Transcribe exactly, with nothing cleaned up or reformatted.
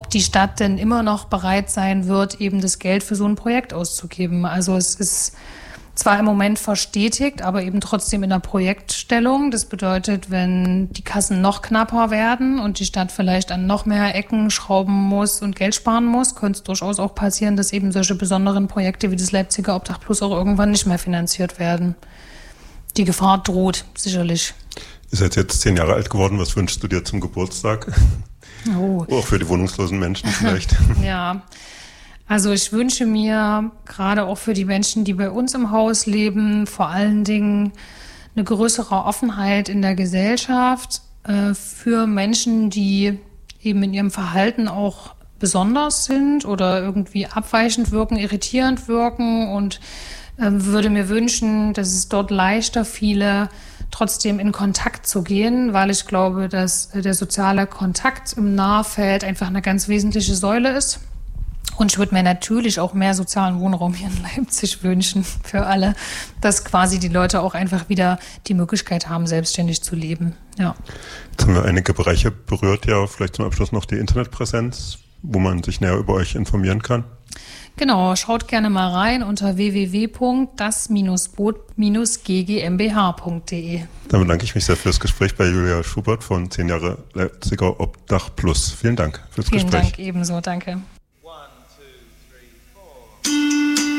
ob die Stadt denn immer noch bereit sein wird, eben das Geld für so ein Projekt auszugeben. Also es ist zwar im Moment verstetigt, aber eben trotzdem in der Projektstellung. Das bedeutet, wenn die Kassen noch knapper werden und die Stadt vielleicht an noch mehr Ecken schrauben muss und Geld sparen muss, könnte es durchaus auch passieren, dass eben solche besonderen Projekte wie das Leipziger Obdach Plus auch irgendwann nicht mehr finanziert werden. Die Gefahr droht sicherlich. Ihr seid jetzt zehn Jahre alt geworden. Was wünschst du dir zum Geburtstag? Oh. Auch für die wohnungslosen Menschen vielleicht. Ja, also ich wünsche mir gerade auch für die Menschen, die bei uns im Haus leben, vor allen Dingen eine größere Offenheit in der Gesellschaft äh, für Menschen, die eben in ihrem Verhalten auch besonders sind oder irgendwie abweichend wirken, irritierend wirken, und äh, würde mir wünschen, dass es dort leichter fiele, trotzdem in Kontakt zu gehen, weil ich glaube, dass der soziale Kontakt im Nahfeld einfach eine ganz wesentliche Säule ist. Und ich würde mir natürlich auch mehr sozialen Wohnraum hier in Leipzig wünschen für alle, dass quasi die Leute auch einfach wieder die Möglichkeit haben, selbstständig zu leben. Ja. Jetzt haben wir einige Bereiche berührt, ja, vielleicht zum Abschluss noch die Internetpräsenz, wo man sich näher über euch informieren kann. Genau, schaut gerne mal rein unter w w w punkt das boot g g m b h punkt d e. Dann bedanke ich mich sehr für das Gespräch bei Julia Schubert von zehn Jahre Leipziger Obdach Plus. Vielen Dank fürs Vielen Gespräch. Dank, ebenso, danke.